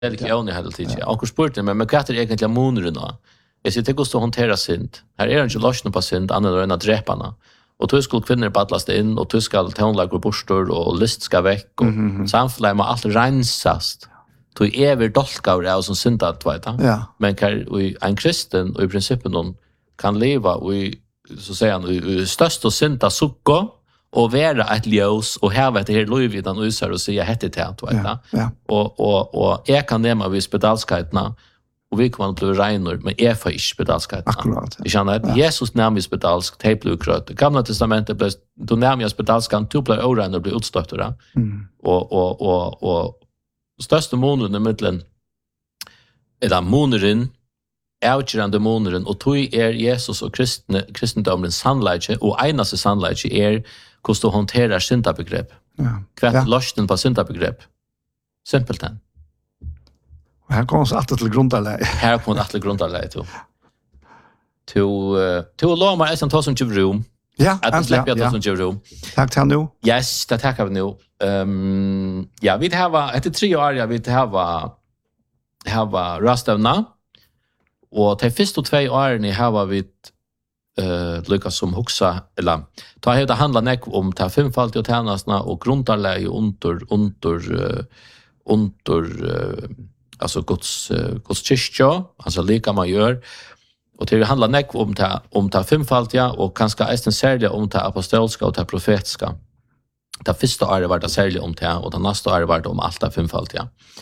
religion i hela tiden. Och spurte men vad är egentligen monren då? Jag ser det går att hantera synd. Här är inte lösningen på synd andra än att dräparna. Och då skulle kvinnor battlas in och då ska tonlager borstor och list ska väck och samfället med allt rensas. Då är vi dolkar av som syndat vet jag. Ja. Men en kristen och i princip någon kan leva och så säger han i största synda sucko och vara ett ljus och här vet det här löjvidan usar och säga hette tänt vet jag. Ja. Och jag kan nämna vid spedalskheterna och vi kommer att bli regnor men är för inte spedalskheterna. Akkurat. Jag känner att Jesus närmast spedalsk tejplu kröt. Gamla testamentet blev då närmast spedalskan du blir orein och blir utstöttare. Och största månaden i mitten är där månaden outgörande månaden och tog Jesus och kristendomens sannleike och einaste sannleike hur du hanterar syndabegrepp. Ja. Kvart lösningen på syndabegrepp. Simpelt än. Och här kommer oss alltid till grundarläge. Här kommer alltid till grundarläge till. Till lov mig en ta som rum. Ja, att släppa ta som rum. Tack till nu. Yes, det tackar vi nu. Ja, vi har efter 3 år vi har rastavna. Och de första 2 åren har vi lyckas som huxa eller ta det handlar näck om ta femfalt och tjänsterna och grundarläge under alltså Guds kyrka alltså lika man gör och det handlar näck om ta femfalt och kanske ästen särskilt om ta apostolska och ta profetiska. Det första året var det särskilt om det och det nästa år var det om allt ta femfalt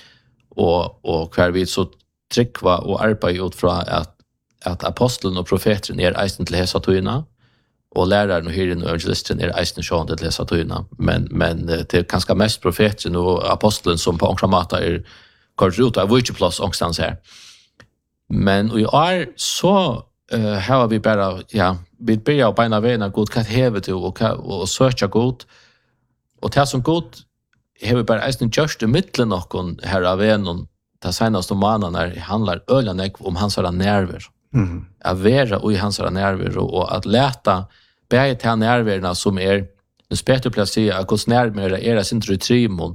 och kvar vi så tryckva och arbeta ut från att aposteln och profeten är eisen till hesa tøyna och läraren och hyrden och evangelisten är eisen sjående till hesa tøyna men det är ganska mest profeten och aposteln som på ankramata är kort ut av vilket plats ångstans här. Men vi är så har vi bara vi börjar på ena vägen god kan häva till och söka god och det som god har vi bara eisen just i mitten någon här av en det senaste månaderna handlar öliga om hans nerver. Att vara och i hans nerver och att läta bäge till nerverna som är en spetter placera att närmare är sin trimon.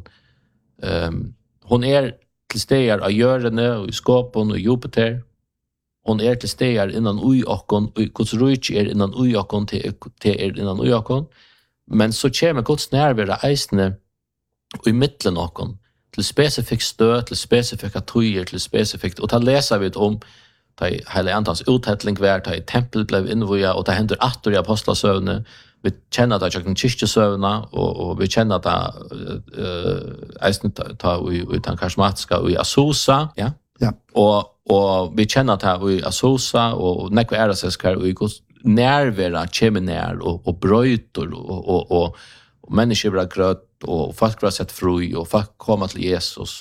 Hon är till stegar av görene och i skåpen och Jupiter. Hon är till stegar innan ujokon och Guds rike är innan ujokon till innan ujokon. Men så kommer Guds nerver eisne och i mitten okon till specifikt stöd, till specifika tojer, till specifikt och ta läsa vi om ta hela antans uthettling vart ta i tempel blev invoja och ta händer attor i apostlasövne. Vi känner att jag kan kyrkesövna och vi känner att eisen ta i den karismatiska och i Azusa, ja. Ja. Och vi känner att i Azusa och nekva ärasäskar och i Guds närvara kommer ner och bröjtor och människor blir grött och folk har sett fru och folk kommer till Jesus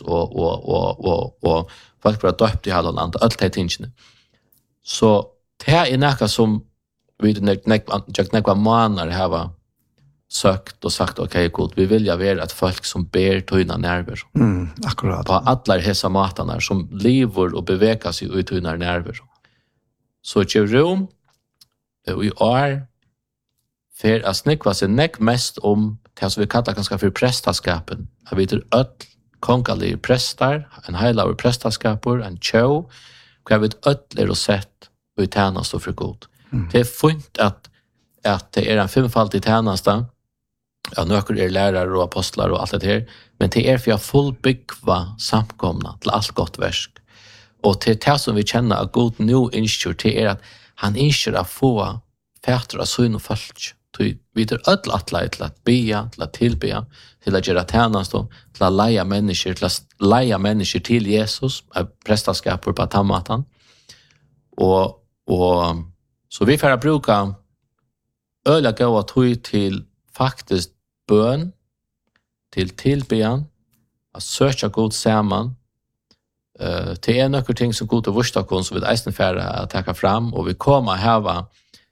och folk blir döpt i hela landet, allt det här tingene. Så det här är något som vi nekva månader har sökt och sagt okej, god, vi vill ju vara ett folk som ber tøyna nerver. Akkurat. På alla hesa matarna som lever och bevegar sig ut tøyna nerver. Så i rum vi är för att snäckva sig näck mest om det som vi kallar ganska för prästaskapen. Jag vet att kongali prästar, en heilaver prästaskapor, en tjå, jag vet att är och sett och i tjänast och för god. Det är fint att det är en femfaldig tjänasta. Ja, nöker är lärare och apostlar och allt det här. Men det är för jag fullbyggva samkomna till allt gott versk. Och till det som vi känner att god nu inskjur till är att han inskjur att få fäter av syn och folk. Vi tar öll atleie till att bea, till att tillbea, till att göra tjänast, till att leia människor till Jesus, prästaskapor på tammatan. Och så vi får bruka öliga gåva tog till faktiskt bön, till tillbean, att söka god samman. Det är några ting som god och vurstakon som vi eisen färre att taka fram och vi kommer här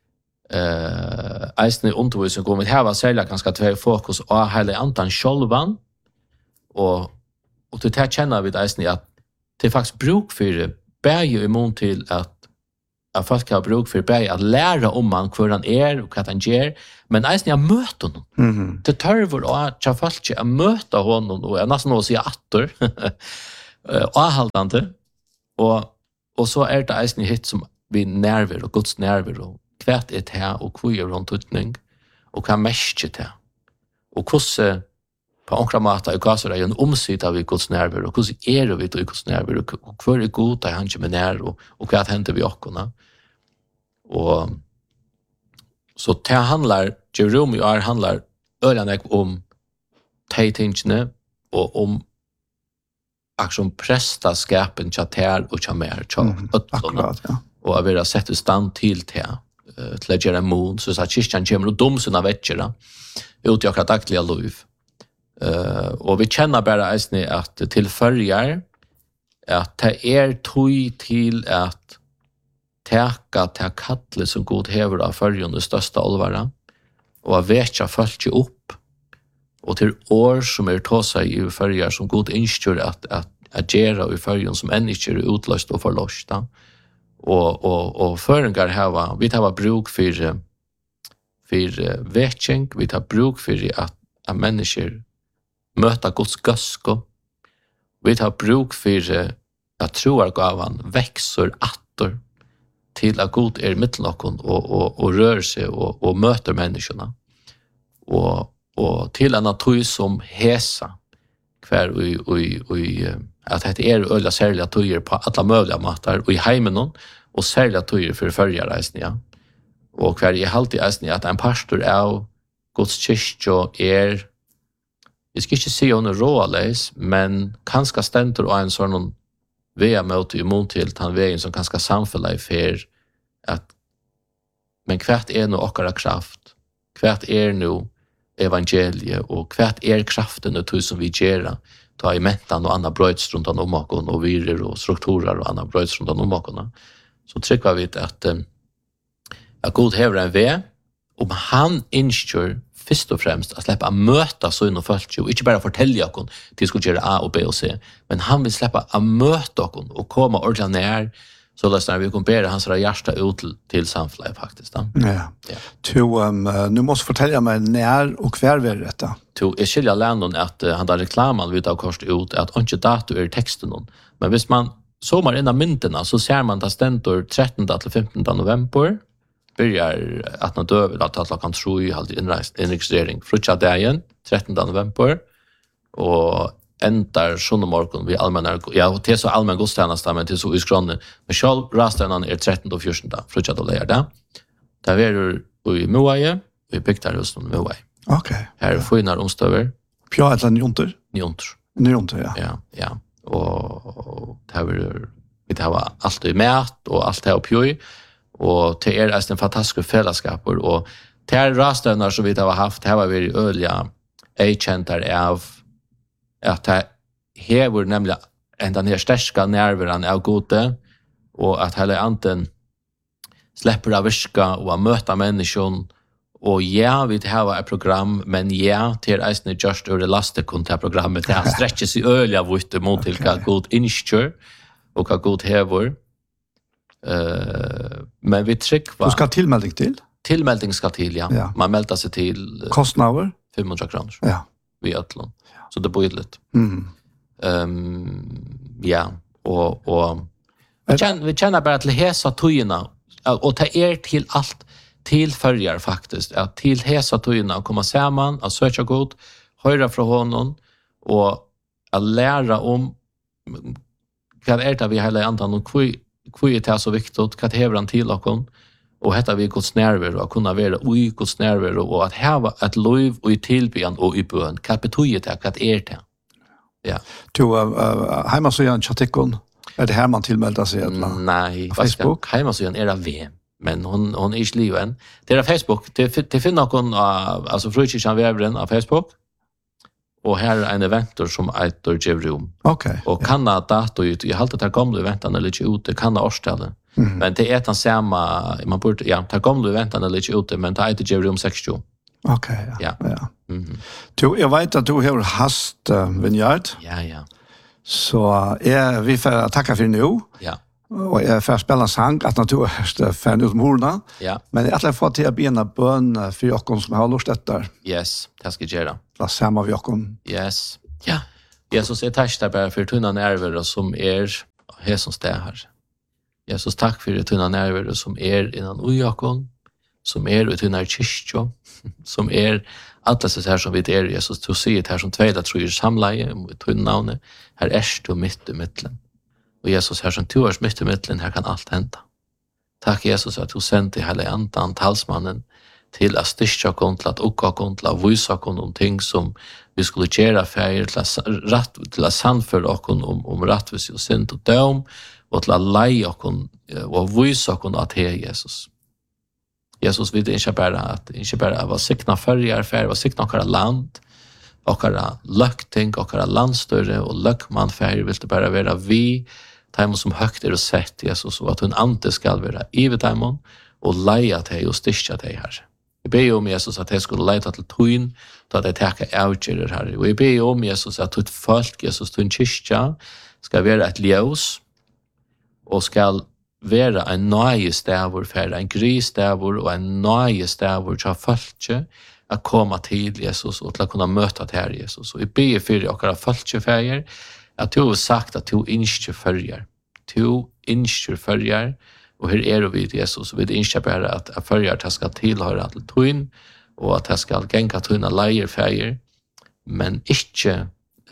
eisen i undervisning kommer vi här sälja ganska två fokus och hela antan självan och det här känner vi eisen att det är faktiskt bruk för det bär imon till att folk har bruk för bär att lära om han hur han är och vad han gör men eisen jag möter honom det törver och jag folk att möta honom och jag nästan att säga attor avhållande och så är det eisen hit som vi nerver och Guds nerver och kvärt är det och hvor är runt tutning och kan mest det och hur på ankra mata och gasar är en omsida vid Guds nerver och hur är det vid Guds nerver och hur är god att han kommer ner och vad händer vi ockorna och så det handlar Jerome handlar öliganek om tejtingene och om aktion prästaskapen chatel och chamer akkurat, ja. Och att vara sett i stand till att göra mon så att kyrkan kommer och domsarna vettjera ut i akkurat dagliga liv. Och vi känner bara att tillföljer att det är tog till att täcka till kattle som god hever av följen det största allvara och att väcka folk upp och till år som ta sig i följer som god instyr att göra i följen som än inte är utlöst och förlösta. Och föringar här vi tar bruk för väckning, vi tar bruk för att människor möta Guds gasko. Vi tar bruk för att troargavan växer attor till att Gud är mittlockon och rör sig och möter människorna. Och till en natur som hesa kvar och att det är ölla särliga tojer på alla möjliga matar och i heimen och särliga tojer för förjarreisen, ja. Och kvar är alltid att en pastor av Guds kyrka är vi ska inte se hon råles, men kanske ständer och en sån vea mot imot till han vägen som kanske samfälla i för att men kvart är nu åkara kraft, kvart är nu evangelie och kvart är kraften och som vi gör ta i mentan och andra bröds runt om makon och virer och strukturer och andra bröds runt om makon. Så trycker vi att Gud häver en väg om han instyr först och främst att släppa möta så inom folk och inte bara fortälja oss till skulle göra A och B och C, men han vill släppa att möta oss och komma ordentligt ner så när vi kan bära hans hjärta ut till samfället faktiskt. Ja. Nu måste fortälja mig när och kvar är detta. Jag skiljer ländon att han har reklamen vid av kort ut att inte dator är texten. Men hvis man zoomar in av mynterna så ser man att stentor 13 till 15 november börjar att man döver att klockan 3 halt inregistrering frutja dagen 13 november och ändar sjunde morgon vi allmänna det är så allmän gudstjänst men det är så uskronne men själv rasten är 13 och 14 frutja då lägger det där är i Moaje vi bygger hos Moaje. Okej. Här får när omstöver Pja eller Njonter ja ja och det vi har allt i mat och allt här på och det är en fantastisk fällskap och det är rastenar som vi har haft här var vi ölja agenter av att här var nämligen den här starka nerven av gode och att hela anten släpper av viska och möta människan och ja vi har ett program men ja till är just ur det laste programmet det stretcher sig ölja vitt mot till god instyr och god hävor. Men vi trycker du ska tillmelding till? Tillmelding ska till, ja. Man melder sig till kostnader 500 kronor. Ja. Vi ötlån. Så det blir lite. Ja, och vi känner bara till hesa tojerna och ta till allt tillföljer faktiskt att till hesa tojerna komma samman att söka god, höra från honom och att lära om vad det vi hela antan och hur är det så viktigt att hävra han till och hetta vi Guds närvaro och kunna vara i Guds närvaro och att ha ett liv och i tillbön och i bön. Vad betyder det? Vad är det? Ja. Du hemma så en chatikon. Är det här man tillmeldar sig eller? Nej, Facebook. Hemma så är det VM. Men hon är inte liven. Det är Facebook. Det finns någon alltså frukyrkan vävren av Facebook. Och här är en eventor som heter Jerome. Okej. Och kan dator ut. Jag har alltid tagit gamla eventarna lite ute. Kan årstallen. Men det är den samma man borde ta gamla eventarna lite ute men det heter Jerome 60. Okej. Ja. Du jag vet att du har hast vineyard. Ja. Så vi får tacka för nu. Ja. Och jag får spela sång att naturligtvis fan ut morna. Ja. Men jag har fått till att bena bön för Jakob som har lust detta. Yes, det ska göra. La samma vi Jakob. Yes. Ja. Jesus, jeg takker deg bare for tunna nærvere som her som sted her. Jesus, takk for tunna nærvere som innan ujakon, som i tunna kyrkjo, som alla så här som vi Jesus, du sier her som tveida tror samleie, i tunna navnet, her du mitt i mittlen. Og Jesus, her som du mitt i mittlen, her kan alt henta. Takk Jesus at du sendte hele andan talsmannen til å styrke oss, til å ukke oss, til å vise oss om ting som vi skulle gjøre feir, til å sannføre oss om rettvis og synd og døm, og til å leie oss og vise oss at det Jesus. Jesus vil ikke bare være sikna førjer, være sikna okkara land, okkara løkting, okkara landstørre og løkmannferjer vil det bare være vi, taimon som høgt og sett Jesus, og at hun ante skal være i ved taimon, og leia til og styrka til her. Jeg ber om Jesus at jeg skulle leita til tøyn, da jeg teker avgjører her. Og jeg ber om Jesus at tøyt folk, Jesus, tøyn kyrkja, skal være et ljøs, og skal være en nøye stavur, for en gris stavur, og en nøye stavur til folket, å komme til Jesus, og til å kunne møte til Jesus. Og jeg ber for dere folkeferger, at du har sagt at du ikke følger. Du ikke følger, og her vi Jesus, og vi ønsker bare at følger at jeg skal tilhøre til tøyn, og at jeg skal genka tøyn av leierferger, men ikke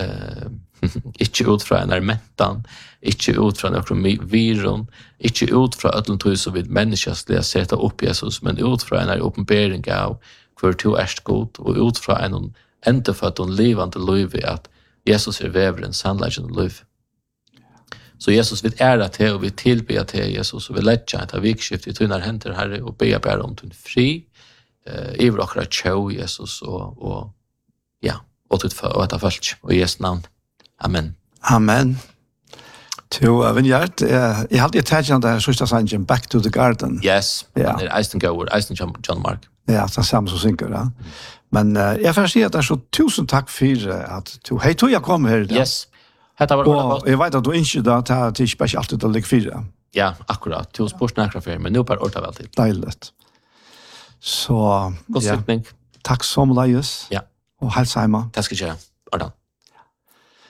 ut fra en mentan, ikke ut fra noen viron, ikke ut fra ødelen tøy som vi menneskeslige sette opp Jesus, men ut fra en åpenbering av hvor du god, og ut fra en endefødt og livende liv at Jesus veveren, sannleggen og liv. Så Jesus vil til, og vi tilber til Jesus, og vi letja et av vikskift i tunnar henter Herre, og be bare om tunn fri, i vår akkurat tjau, Jesus, og et av folk, og i Jesu navn. Amen. Amen. Til Vinjard, jeg hadde tatt den sørste sangen, Back to the Garden. Yes, den Eisen Gower, Eisen John Mark. Ja, det samme som synker, ja. Men jeg får si at det så tusen takk for at du, hei, tog jeg kom her i dag. Yes. Og jeg vet at du ikke da, det ikke bare alltid å ligge fire. Ja, akkurat. Du har spørt nærkere for, men nå bare ordet vel til. Deilig. Så, god sykning. Takk som leies. Ja. Og helse hjemme. Takk skal jeg gjøre. Ordan.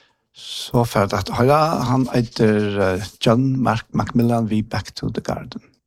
Så for at høyre, han heter John Mark Macmillan, vi Back to the Garden.